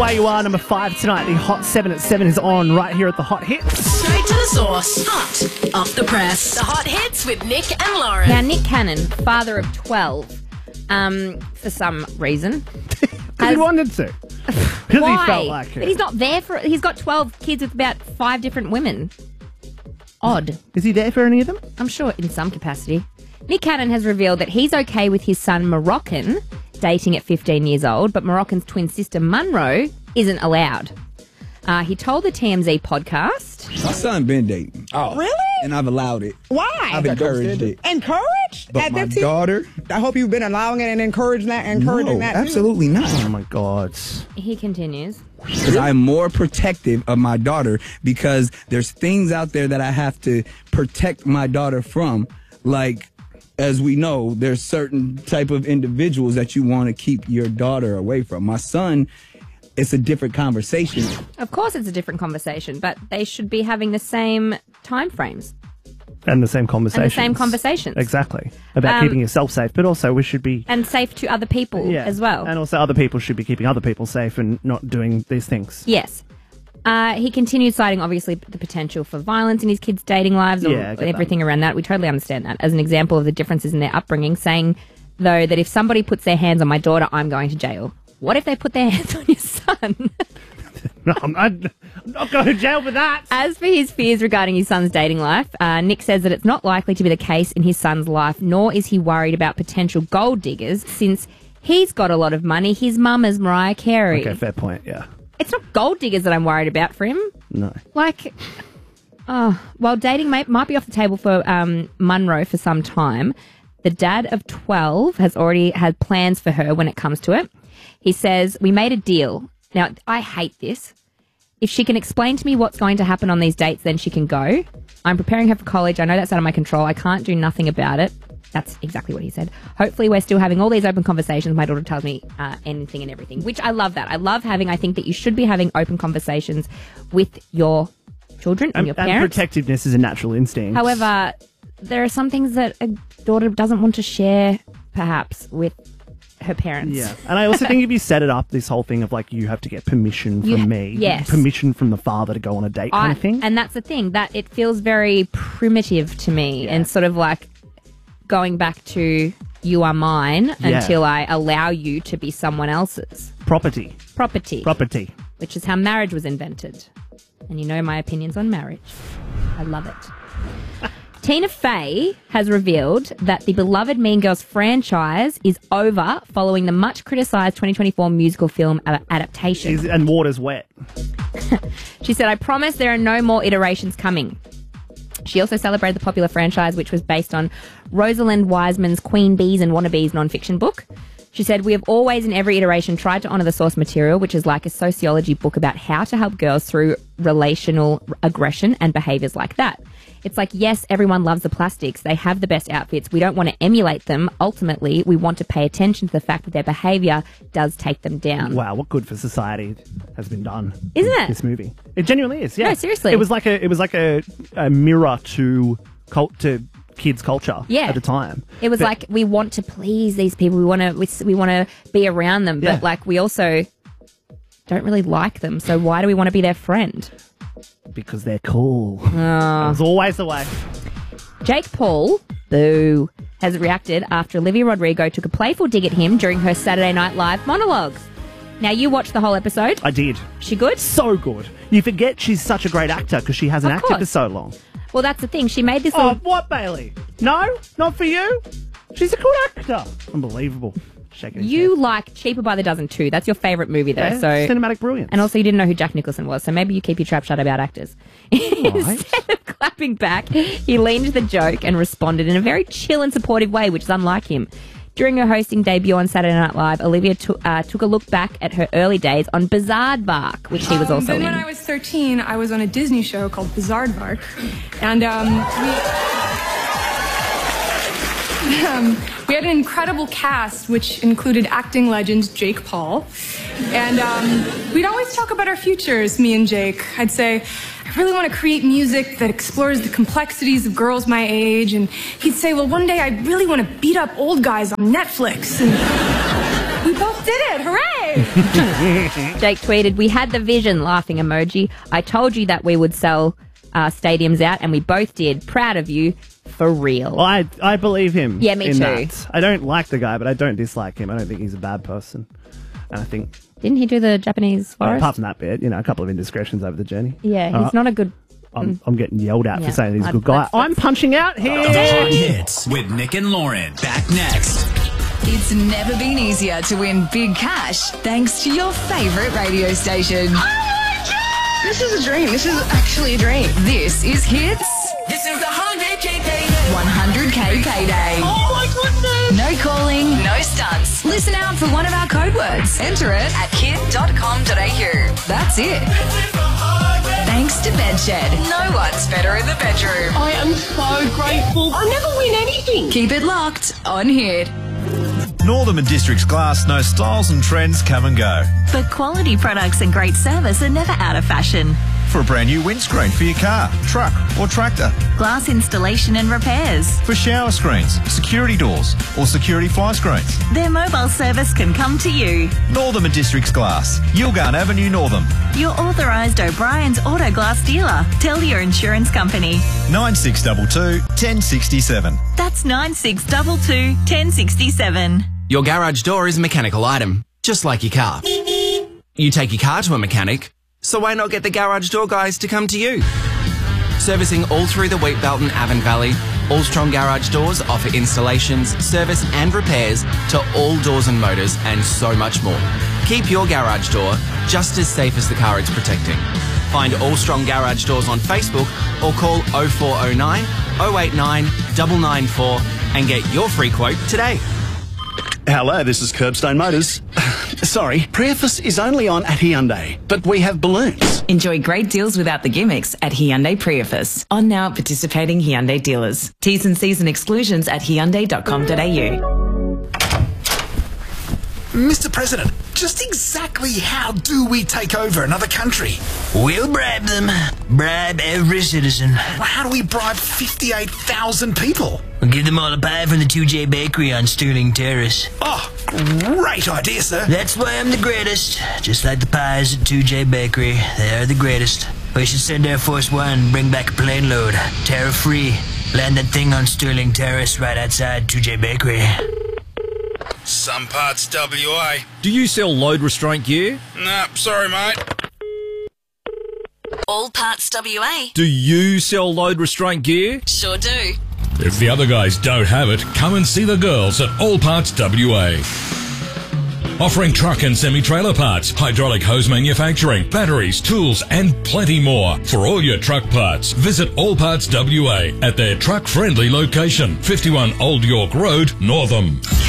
Where you are, number 5 tonight. The Hot 7 at 7 is on right here at the Hot Hits. Straight to the source. Hot off the press. The Hot Hits with Nick and Lauren. Now, Nick Cannon, father of 12, for some reason. Because he wanted to. Because he felt like it. But he's not there for it. He's got 12 kids with about 5 different women. Odd. Is he there for any of them? I'm sure in some capacity. Nick Cannon has revealed that he's okay with his son Moroccan dating at 15 years old, but Moroccan's twin sister Monroe isn't allowed. He told the TMZ podcast. My son been dating. Oh. Really? And I've allowed it. Why? I've encouraged it. Encouraged? But At my 15? daughter... I hope you've been allowing it and encouraging that. No, Too. absolutely not. Oh, my God. He continues. Because I'm more protective of my daughter because there's things out there that I have to protect my daughter from. Like, as we know, there's certain type of individuals that you want to keep your daughter away from. My son, it's a different conversation. Of course it's a different conversation, but they should be having the same time frames. And the same conversations. Exactly. About keeping yourself safe, but also we should be... And safe to other people as well. And also other people should be keeping other people safe and not doing these things. Yes. He continued citing, obviously, the potential for violence in his kids' dating lives or everything around that. We totally understand that as an example of the differences in their upbringing, saying, though, that if somebody puts their hands on my daughter, I'm going to jail. What if they put their hands on your son? No, I'm not going to jail for that. As for his fears regarding his son's dating life, Nick says that it's not likely to be the case in his son's life, nor is he worried about potential gold diggers, since he's got a lot of money. His mum is Mariah Carey. Okay, fair point, yeah. It's not gold diggers that I'm worried about for him. No. Like, while dating might be off the table for Monroe for some time, the dad of 12 has already had plans for her when it comes to it. He says, we made a deal. Now, I hate this. If she can explain to me what's going to happen on these dates, then she can go. I'm preparing her for college. I know that's out of my control. I can't do nothing about it. That's exactly what he said. Hopefully we're still having all these open conversations. My daughter tells me anything and everything, which I love that. I think that you should be having open conversations with your children and your parents. And protectiveness is a natural instinct. However, there are some things that a daughter doesn't want to share, perhaps, with her parents. Yeah. And I also think if you set it up, this whole thing of like, you have to get permission from me. Yes. Permission from the father to go on a date kind of thing. And that's the thing, that it feels very primitive to me and sort of like going back to you are mine until I allow you to be someone else's. Property. Which is how marriage was invented. And you know my opinions on marriage. I love it. Tina Fey has revealed that the beloved Mean Girls franchise is over following the much criticised 2024 musical film adaptation. And water's wet. She said, I promise there are no more iterations coming. She also celebrated the popular franchise, which was based on Rosalind Wiseman's Queen Bees and Wannabes nonfiction book. She said, we have always in every iteration tried to honour the source material, which is like a sociology book about how to help girls through relational aggression and behaviours like that. It's like, yes, everyone loves the plastics. They have the best outfits. We don't want to emulate them. Ultimately, we want to pay attention to the fact that their behaviour does take them down. Wow, what good for society has been done. Isn't it? This movie. It genuinely is, yeah. No, seriously. It was like a mirror to kids' culture at the time. It was like, we want to please these people. We want to be around them, but like we also don't really like them. So why do we want to be their friend? Because they're cool. That's always the way. Jake Paul, boo, has reacted after Olivia Rodrigo took a playful dig at him during her Saturday Night Live monologue. Now, you watched the whole episode. I did. She good? So good. You forget she's such a great actor because she hasn't acted for so long. Well, that's the thing. She made this little... what, Bailey? No? Not for you? She's a good actor. Unbelievable. You like Cheaper by the Dozen too. That's your favourite movie, though. Yeah, so cinematic brilliance. And also, you didn't know who Jack Nicholson was, so maybe you keep your trap shut about actors. Instead of clapping back, he leaned into the joke and responded in a very chill and supportive way, which is unlike him. During her hosting debut on Saturday Night Live, Olivia took a look back at her early days on Bizaardvark, which he was also in. When I was 13, I was on a Disney show called Bizaardvark, and we had an incredible cast, which included acting legend Jake Paul. And we'd always talk about our futures, me and Jake. I'd say, I really want to create music that explores the complexities of girls my age. And he'd say, well, one day I really want to beat up old guys on Netflix. And we both did it. Hooray! Jake tweeted, "We had the vision," laughing emoji. "I told you that we would sell stadiums out, and we both did. Proud of you, for real." Well, I believe him. Yeah, me too. That. I don't like the guy, but I don't dislike him. I don't think he's a bad person. And I think... Didn't he do the Japanese forest? Apart from that bit, a couple of indiscretions over the journey. Yeah, he's not a good... I'm getting yelled at for saying he's a good guy. I'm punching out here. The Hot Hits with Nick and Lauren. Back next. It's never been easier to win big cash thanks to your favourite radio station. Oh my God! This is a dream. This is actually a dream. This is Hits. This is the 100K payday. 100K payday. Oh my goodness! No calling, no stunts. Listen out for one of our code words. Enter it at kid.com.au. That's it. Thanks to Bedshed. No one's better in the bedroom. I am so grateful. I never win anything. Keep it locked on Hit. Northam and Districts Glass know styles and trends come and go. But quality products and great service are never out of fashion. For a brand new windscreen for your car, truck or tractor. Glass installation and repairs. For shower screens, security doors or security fly screens. Their mobile service can come to you. Northam and Districts Glass, Yilgarn Avenue, Northam. Your authorised O'Brien's Auto Glass dealer. Tell your insurance company. 9622 1067. That's 9622 1067. Your garage door is a mechanical item, just like your car. You take your car to a mechanic, so why not get the garage door guys to come to you? Servicing all through the Wheatbelt and Avon Valley, Allstrong Garage Doors offer installations, service and repairs to all doors and motors and so much more. Keep your garage door just as safe as the car it's protecting. Find Allstrong Garage Doors on Facebook or call 0409 089 994 and get your free quote today. Hello, this is Curbstone Motors. Sorry, Prius is only on at Hyundai, but we have balloons. Enjoy great deals without the gimmicks at Hyundai Prius. On now at participating Hyundai dealers. T's and C's and exclusions at hyundai.com.au. Mr. President, just exactly how do we take over another country? We'll bribe them. Bribe every citizen. Well, how do we bribe 58,000 people? We'll give them all a pie from the 2J Bakery on Sterling Terrace. Oh, great idea, sir. That's why I'm the greatest. Just like the pies at 2J Bakery, they are the greatest. We should send Air Force One and bring back a plane load. Tariff-free. Land that thing on Sterling Terrace right outside 2J Bakery. Some Parts WA. Do you sell load restraint gear? Nah, sorry, mate. All Parts WA. Do you sell load restraint gear? Sure do. If the other guys don't have it, come and see the girls at All Parts WA. Offering truck and semi-trailer parts, hydraulic hose manufacturing, batteries, tools and plenty more. For all your truck parts, visit All Parts WA at their truck-friendly location, 51 Old York Road, Northam.